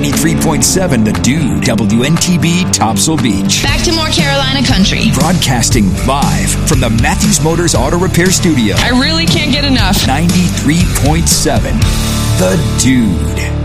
93.7 The Dude, WNTB, Topsail Beach. Back to more Carolina country. Broadcasting live from the Matthews Motors Auto Repair Studio. I really can't get enough. 93.7 The Dude.